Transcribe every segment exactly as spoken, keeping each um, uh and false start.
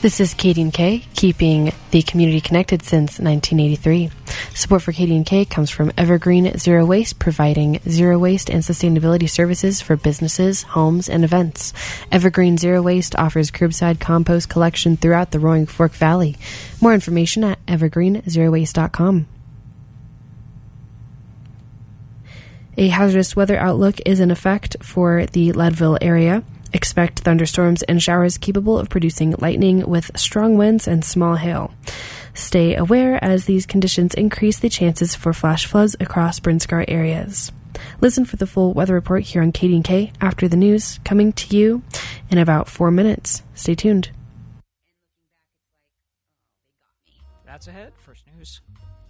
This is K D and K, keeping the community connected since nineteen eighty-three. Support for K D and K comes from Evergreen Zero Waste, providing zero waste and sustainability services for businesses, homes, and events. Evergreen Zero Waste offers curbside compost collection throughout the Roaring Fork Valley. More information at evergreen zero waste dot com. A hazardous weather outlook is in effect for the Leadville area. Expect thunderstorms and showers capable of producing lightning with strong winds and small hail. Stay aware as these conditions increase the chances for flash floods across Brinskar areas. Listen for the full weather report here on K D and K after the news, coming to you in about four minutes. Stay tuned. That's ahead. First news.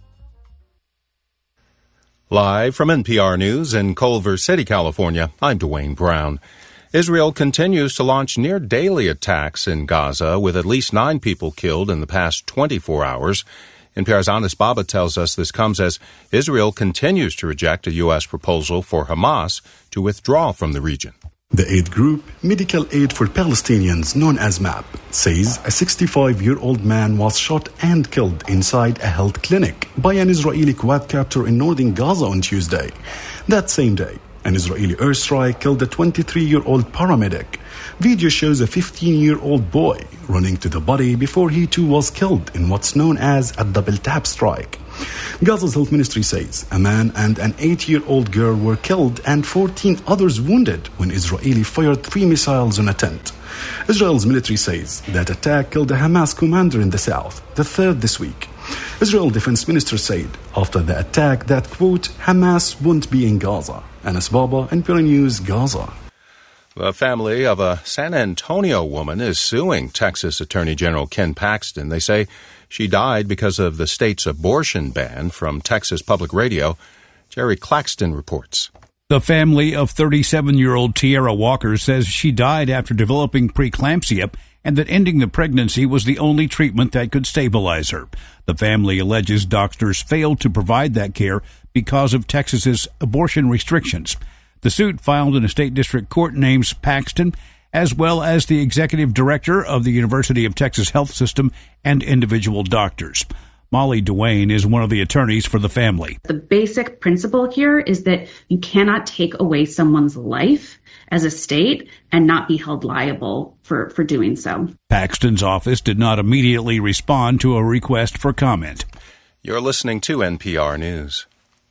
Live from N P R News in Culver City, California, I'm Dwayne Brown. Israel continues to launch near-daily attacks in Gaza, with at least nine people killed in the past twenty-four hours. N P R's Anis Baba tells us this comes as Israel continues to reject a U S proposal for Hamas to withdraw from the region. The aid group, Medical Aid for Palestinians, known as MAP, says a sixty-five-year-old man was shot and killed inside a health clinic by an Israeli quadcopter in northern Gaza on Tuesday. That same day, an Israeli airstrike killed a twenty-three-year-old paramedic. Video shows a fifteen-year-old boy running to the body before he too was killed in what's known as a double-tap strike. Gaza's health ministry says a man and an eight-year-old girl were killed and fourteen others wounded when Israeli fired three missiles on a tent. Israel's military says that attack killed a Hamas commander in the south, the third this week. Israel defense minister said after the attack that, quote, Hamas won't be in Gaza. Anis Baba, N P R News, Gaza. The family of a San Antonio woman is suing Texas Attorney General Ken Paxton. They say she died because of the state's abortion ban. From Texas Public Radio, Jerry Claxton reports. The family of thirty-seven-year-old Tierra Walker says she died after developing preeclampsia and that ending the pregnancy was the only treatment that could stabilize her. The family alleges doctors failed to provide that care because of Texas's abortion restrictions. The suit filed in a state district court names Paxton, as well as the executive director of the University of Texas Health System and individual doctors. Molly Duane is one of the attorneys for the family. The basic principle here is that you cannot take away someone's life as a state and not be held liable for, for doing so. Paxton's office did not immediately respond to a request for comment. You're listening to N P R News.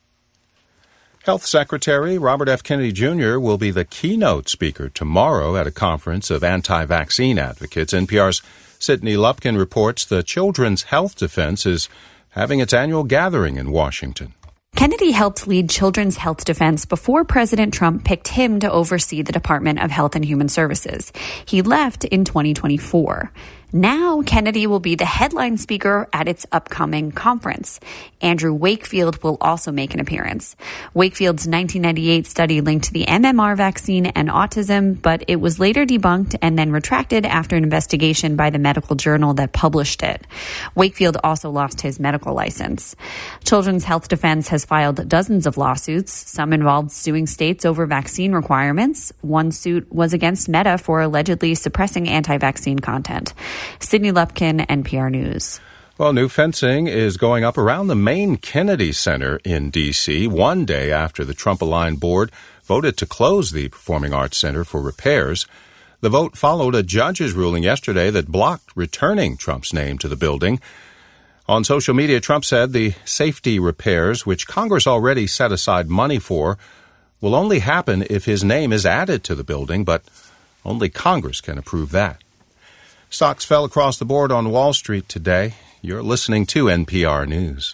Health Secretary Robert F. Kennedy Junior will be the keynote speaker tomorrow at a conference of anti-vaccine advocates. N P R's Sydney Lupkin reports the Children's Health Defense is having its annual gathering in Washington. Kennedy helped lead Children's Health Defense before President Trump picked him to oversee the Department of Health and Human Services. He left in twenty twenty-four. Now, Kennedy will be the headline speaker at its upcoming conference. Andrew Wakefield will also make an appearance. Wakefield's nineteen ninety-eight study linked the M M R vaccine and autism, but it was later debunked and then retracted after an investigation by the medical journal that published it. Wakefield also lost his medical license. Children's Health Defense has filed dozens of lawsuits. Some involved suing states over vaccine requirements. One suit was against Meta for allegedly suppressing anti-vaccine content. Sydney Lupkin, N P R News. Well, new fencing is going up around the main Kennedy Center in D C one day after the Trump-aligned board voted to close the Performing Arts Center for repairs. The vote followed a judge's ruling yesterday that blocked returning Trump's name to the building. On social media, Trump said the safety repairs, which Congress already set aside money for, will only happen if his name is added to the building, but only Congress can approve that. Stocks fell across the board on Wall Street today. You're listening to N P R News.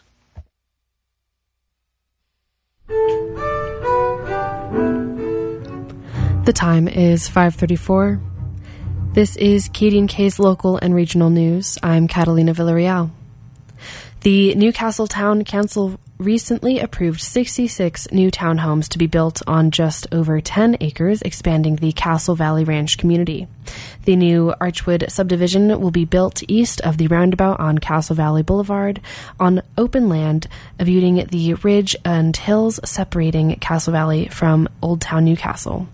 The time is five thirty-four. This is K D and K's local and regional news. I'm Catalina Villarreal. The Newcastle Town Council recently approved sixty-six new townhomes to be built on just over ten acres, expanding the Castle Valley Ranch community. The new Archwood subdivision will be built east of the roundabout on Castle Valley Boulevard on open land, viewing the ridge and hills separating Castle Valley from Old Town Newcastle.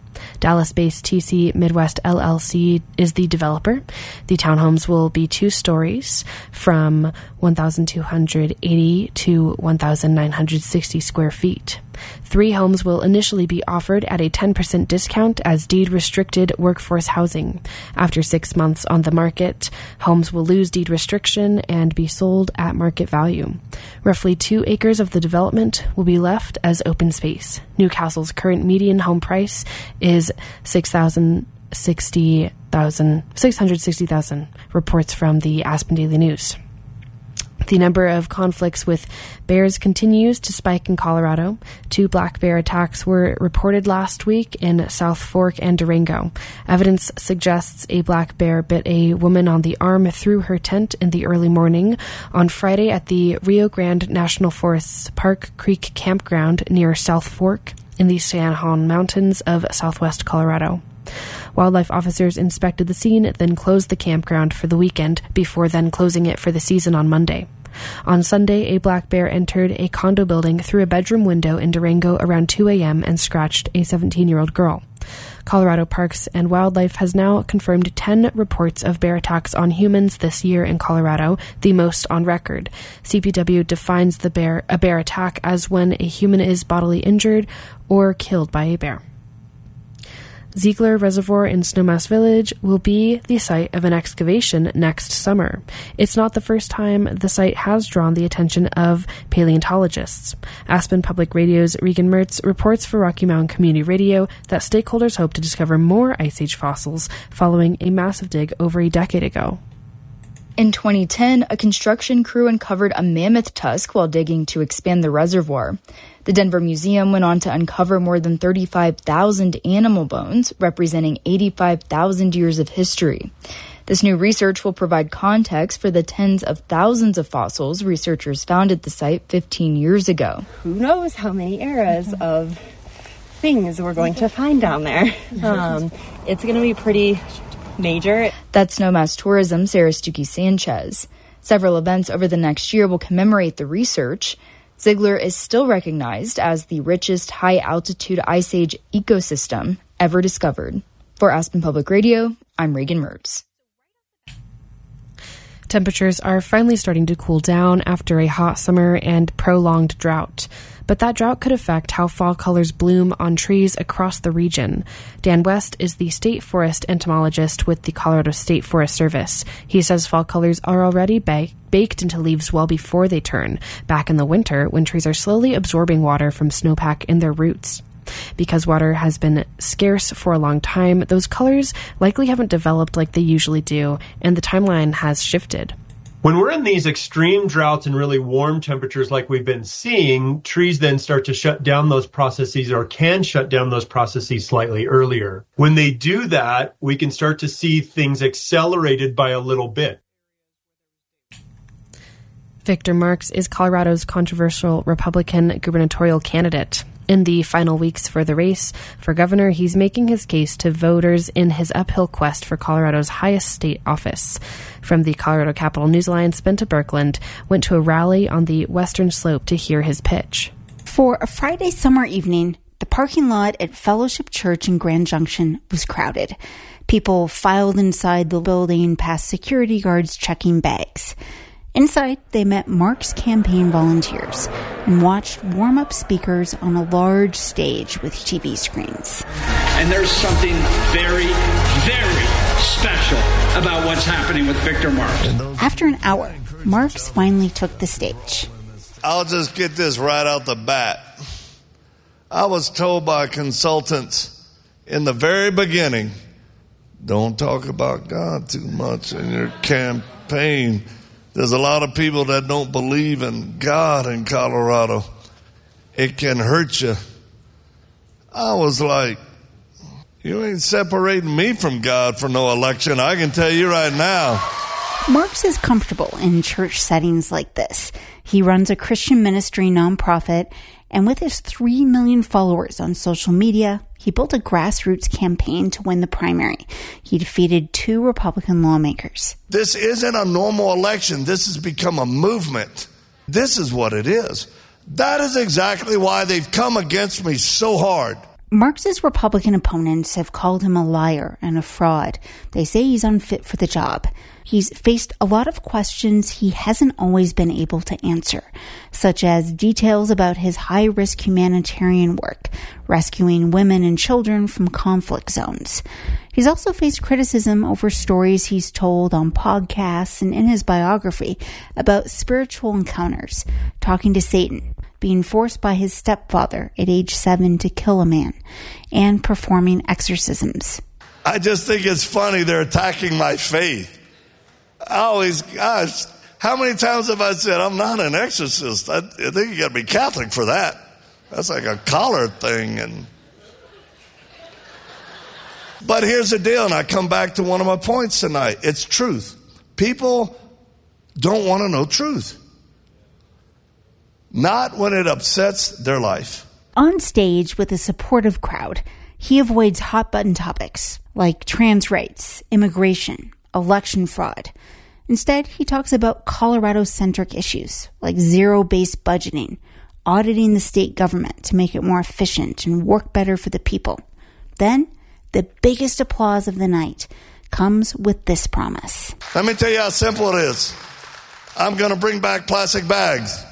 Dallas-based T C Midwest L L C is the developer. The townhomes will be two stories from one thousand two hundred eighty to one thousand nine hundred sixty square feet. Three homes will initially be offered at a ten percent discount as deed-restricted workforce housing. After six months on the market, homes will lose deed restriction and be sold at market value. Roughly two acres of the development will be left as open space. Newcastle's current median home price is six hundred sixty thousand dollars, reports from the Aspen Daily News. The number of conflicts with bears continues to spike in Colorado. Two black bear attacks were reported last week in South Fork and Durango. Evidence suggests a black bear bit a woman on the arm through her tent in the early morning on Friday at the Rio Grande National Forest's Park Creek Campground near South Fork in the San Juan Mountains of southwest Colorado. Wildlife officers inspected the scene, then closed the campground for the weekend before then closing it for the season on Monday. On Sunday, a black bear entered a condo building through a bedroom window in Durango around two a.m. and scratched a seventeen-year-old girl. Colorado Parks and Wildlife has now confirmed ten reports of bear attacks on humans this year in Colorado, the most on record. C P W defines the bear a bear attack as when a human is bodily injured or killed by a bear. Ziegler Reservoir in Snowmass Village will be the site of an excavation next summer. It's not the first time the site has drawn the attention of paleontologists. Aspen Public Radio's Regan Mertz reports for Rocky Mountain Community Radio that stakeholders hope to discover more Ice Age fossils following a massive dig over a decade ago. In twenty ten, a construction crew uncovered a mammoth tusk while digging to expand the reservoir. The Denver Museum went on to uncover more than thirty-five thousand animal bones, representing eighty-five thousand years of history. This new research will provide context for the tens of thousands of fossils researchers found at the site fifteen years ago. Who knows how many eras of things we're going to find down there. Um, it's going to be pretty major. That's Snowmass Tourism, Sarah Stuckey Sanchez. Several events over the next year will commemorate the research. Ziegler is still recognized as the richest high-altitude Ice Age ecosystem ever discovered. For Aspen Public Radio, I'm Regan Mertz. Temperatures are finally starting to cool down after a hot summer and prolonged drought. But that drought could affect how fall colors bloom on trees across the region. Dan West is the state forest entomologist with the Colorado State Forest Service. He says fall colors are already ba- baked into leaves well before they turn, back in the winter when trees are slowly absorbing water from snowpack in their roots. Because water has been scarce for a long time, those colors likely haven't developed like they usually do, and the timeline has shifted. When we're in these extreme droughts and really warm temperatures like we've been seeing, trees then start to shut down those processes or can shut down those processes slightly earlier. When they do that, we can start to see things accelerated by a little bit. Victor Marx is Colorado's controversial Republican gubernatorial candidate. In the final weeks for the race for governor, he's making his case to voters in his uphill quest for Colorado's highest state office. From the Colorado Capitol News Alliance, Benta Birkeland went to a rally on the western slope to hear his pitch. For a Friday summer evening, the parking lot at Fellowship Church in Grand Junction was crowded. People filed inside the building past security guards checking bags. Inside, they met Mark's campaign volunteers and watched warm-up speakers on a large stage with T V screens. And there's something very, very special about what's happening with Victor Marx. After an hour, Marx finally took the stage. I'll just get this right out the bat. I was told by consultants in the very beginning, don't talk about God too much in your campaign. There's a lot of people that don't believe in God in Colorado. It can hurt you. I was like, you ain't separating me from God for no election. I can tell you right now. Marx is comfortable in church settings like this. He runs a Christian ministry nonprofit, and with his three million followers on social media, he built a grassroots campaign to win the primary. He defeated two Republican lawmakers. This isn't a normal election. This has become a movement. This is what it is. That is exactly why they've come against me so hard. Marx's Republican opponents have called him a liar and a fraud. They say he's unfit for the job. He's faced a lot of questions he hasn't always been able to answer, such as details about his high-risk humanitarian work, rescuing women and children from conflict zones. He's also faced criticism over stories he's told on podcasts and in his biography about spiritual encounters, talking to Satan, being forced by his stepfather at age seven to kill a man, and performing exorcisms. I just think it's funny they're attacking my faith. I always, gosh, how many times have I said, I'm not an exorcist? I, I think you got to be Catholic for that. That's like a collar thing. And But here's the deal, and I come back to one of my points tonight. It's truth. People don't want to know truth. Not when it upsets their life. On stage with a supportive crowd, he avoids hot-button topics like trans rights, immigration, election fraud. Instead, he talks about Colorado-centric issues like zero-based budgeting, auditing the state government to make it more efficient and work better for the people. Then, the biggest applause of the night comes with this promise. Let me tell you how simple it is. I'm going to bring back plastic bags.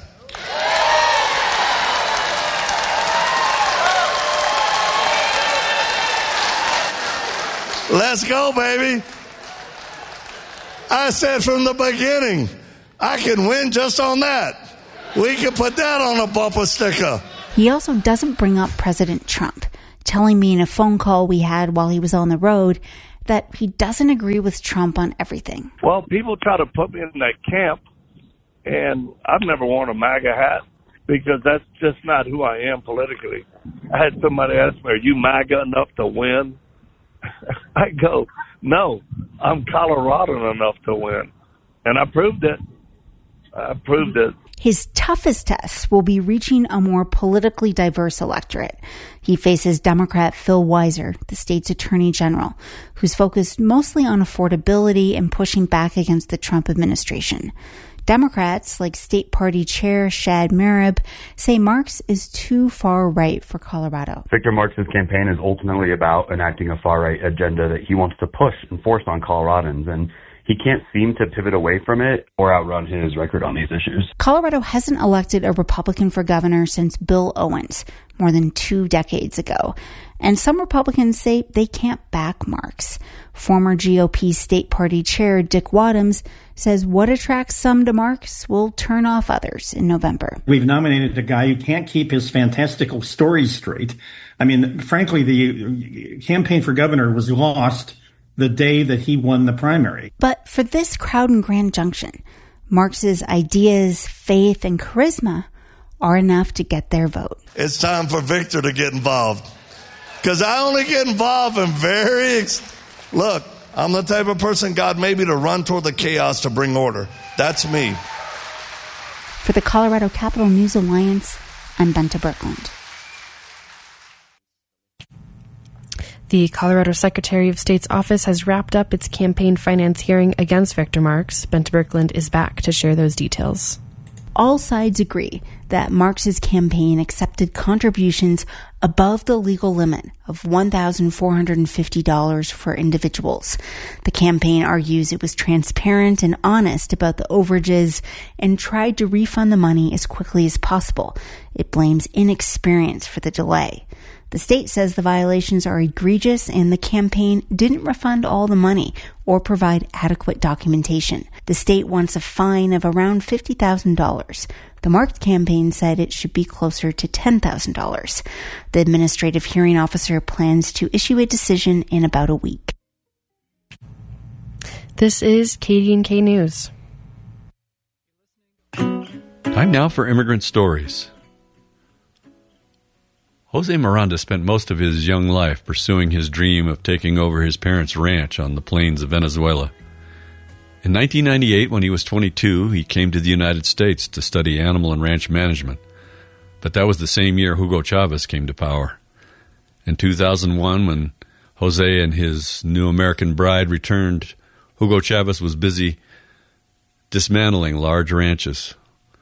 Let's go, baby. I said from the beginning, I can win just on that. We can put that on a bumper sticker. He also doesn't bring up President Trump, telling me in a phone call we had while he was on the road that he doesn't agree with Trump on everything. Well, people try to put me in that camp, and I've never worn a MAGA hat because that's just not who I am politically. I had somebody ask me, are you MAGA enough to win? I go, no, I'm Coloradan enough to win. And I proved it. I proved it. His toughest test will be reaching a more politically diverse electorate. He faces Democrat Phil Weiser, the state's attorney general, who's focused mostly on affordability and pushing back against the Trump administration. Democrats, like State Party Chair Shad Marab, say Marx is too far right for Colorado. Victor Marx's campaign is ultimately about enacting a far-right agenda that he wants to push and force on Coloradans, and he can't seem to pivot away from it or outrun his record on these issues. Colorado hasn't elected a Republican for governor since Bill Owens, more than two decades ago. And some Republicans say they can't back Marx. Former G O P State Party Chair Dick Wadhams says what attracts some to Marx will turn off others in November. We've nominated a guy who can't keep his fantastical stories straight. I mean, frankly, the campaign for governor was lost the day that he won the primary. But for this crowd in Grand Junction, Marx's ideas, faith, and charisma are enough to get their vote. It's time for Victor to get involved. Because I only get involved in very... Ex- Look, I'm the type of person God made me to run toward the chaos to bring order. That's me. For the Colorado Capital News Alliance, I'm Bente Birkeland. The Colorado Secretary of State's office has wrapped up its campaign finance hearing against Victor Marx. Bente Birkeland is back to share those details. All sides agree that Marx's campaign accepted contributions above the legal limit of one thousand four hundred fifty dollars for individuals. The campaign argues it was transparent and honest about the overages and tried to refund the money as quickly as possible. It blames inexperience for the delay. The state says the violations are egregious and the campaign didn't refund all the money or provide adequate documentation. The state wants a fine of around fifty thousand dollars. The Marx campaign said it should be closer to ten thousand dollars. The administrative hearing officer plans to issue a decision in about a week. This is K D N K News. Time now for Immigrant Stories. Jose Miranda spent most of his young life pursuing his dream of taking over his parents' ranch on the plains of Venezuela. In nineteen ninety-eight, when he was twenty-two, he came to the United States to study animal and ranch management. But that was the same year Hugo Chavez came to power. In two thousand one, when Jose and his new American bride returned, Hugo Chavez was busy dismantling large ranches.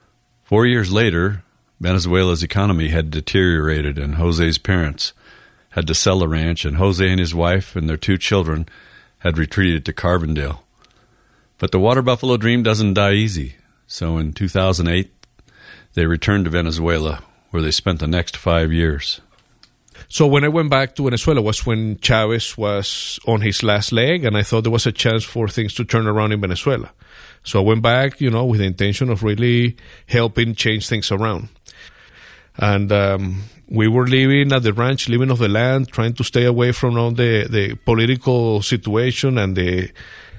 Four years later, Venezuela's economy had deteriorated, and Jose's parents had to sell the ranch, and Jose and his wife and their two children had retreated to Carbondale. But the water buffalo dream doesn't die easy. So in two thousand eight, they returned to Venezuela, where they spent the next five years. So when I went back to Venezuela was when Chavez was on his last leg, and I thought there was a chance for things to turn around in Venezuela. So I went back, you know, with the intention of really helping change things around. And um, we were living at the ranch, living off the land, trying to stay away from all the, the political situation and the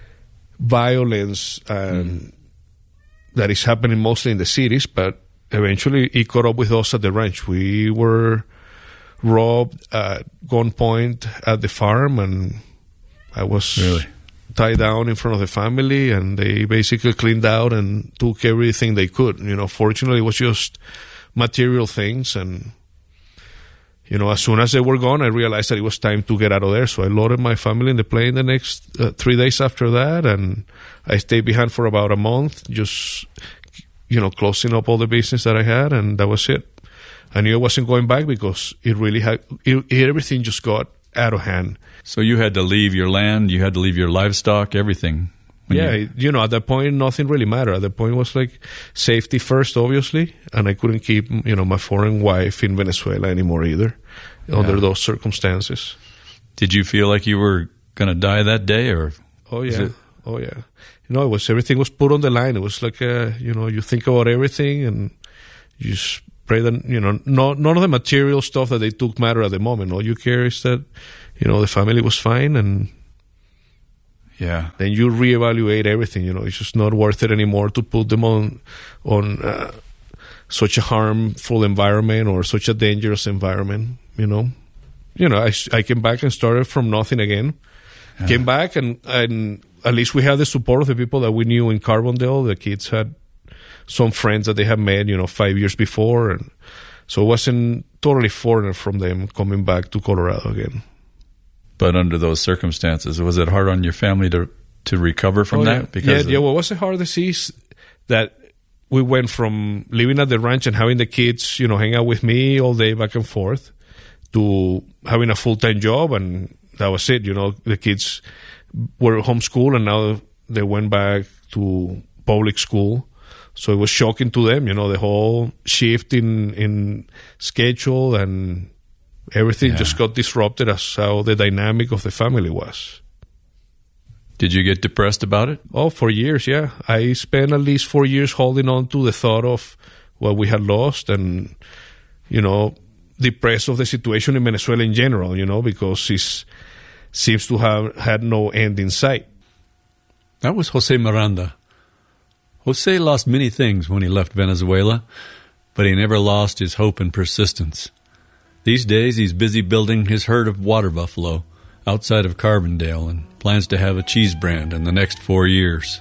violence and mm. that is happening mostly in the cities. But eventually it caught up with us at the ranch. We were robbed at gunpoint at the farm, and I was really tied down in front of the family, and they basically cleaned out and took everything they could. You know, fortunately, it was just material things, and you know, as soon as they were gone, I realized that it was time to get out of there. So I loaded my family in the plane the next uh, three days after that, and I stayed behind for about a month, just you know, closing up all the business that I had, and that was it. I knew I wasn't going back because it really had it, everything just got out of hand. So you had to leave your land, you had to leave your livestock, everything. Yeah, you... you know, at that point, nothing really mattered. At that point, it was like safety first, obviously, and I couldn't keep, you know, my foreign wife in Venezuela anymore either, yeah. under those circumstances. Did you feel like you were going to die that day, or? Oh yeah, it... oh yeah. You know, it was everything was put on the line. It was like, a, you know, you think about everything and you just pray that, you know, no, none of the material stuff that they took matter at the moment. All you care is that, you know, the family was fine, and yeah, then you reevaluate everything. You know, it's just not worth it anymore to put them on on uh, such a harmful environment or such a dangerous environment. You know, you know, I, I came back and started from nothing again. Yeah. Came back and and at least we had the support of the people that we knew in Carbondale. The kids had some friends that they had met, you know, five years before, and so it wasn't totally foreign from them coming back to Colorado again. But under those circumstances, was it hard on your family to to recover from oh, that? Yeah, because yeah, of... yeah. Well, it was a hard disease that we went from living at the ranch and having the kids, you know, hang out with me all day back and forth, to having a full-time job, and that was it. You know, the kids were homeschooled, and now they went back to public school. So it was shocking to them, you know, the whole shift in, in schedule and everything yeah. just got disrupted as how the dynamic of the family was. Did you get depressed about it? Oh, for years, yeah. I spent at least four years holding on to the thought of what we had lost and, you know, depressed of the situation in Venezuela in general, you know, because it seems to have had no end in sight. That was Jose Miranda. Jose lost many things when he left Venezuela, but he never lost his hope and persistence. These days, he's busy building his herd of water buffalo outside of Carbondale and plans to have a cheese brand in the next four years.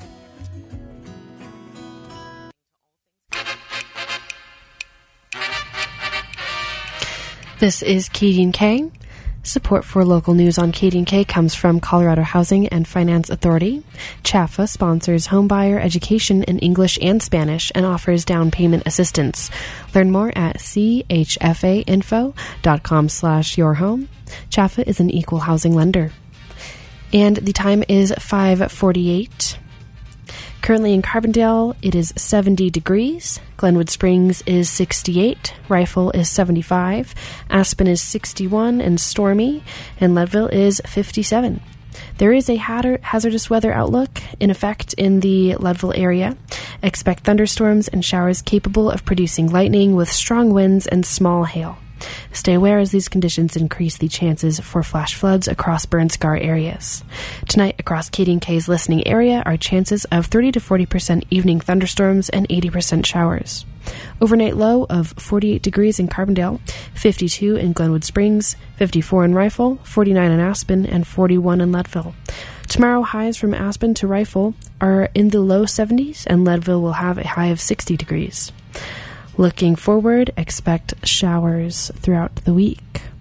This is K D N K. Support for local news on K D N K comes from Colorado Housing and Finance Authority. C H A F A sponsors homebuyer education in English and Spanish and offers down payment assistance. Learn more at c h f a info dot com slash your home. C H A F A is an equal housing lender. And the time is five forty-eight. Currently in Carbondale, it is seventy degrees. Glenwood Springs is sixty-eight. Rifle is seventy-five. Aspen is sixty-one and stormy. And Leadville is fifty-seven. There is a hazardous weather outlook in effect in the Leadville area. Expect thunderstorms and showers capable of producing lightning with strong winds and small hail. Stay aware as these conditions increase the chances for flash floods across burn scar areas. Tonight, across K D N K's listening area are chances of thirty to forty percent evening thunderstorms and eighty percent showers. Overnight low of forty-eight degrees in Carbondale, fifty-two in Glenwood Springs, fifty-four in Rifle, forty-nine in Aspen, and forty-one in Leadville. Tomorrow, highs from Aspen to Rifle are in the low seventies, and Leadville will have a high of sixty degrees. Looking forward, expect showers throughout the week.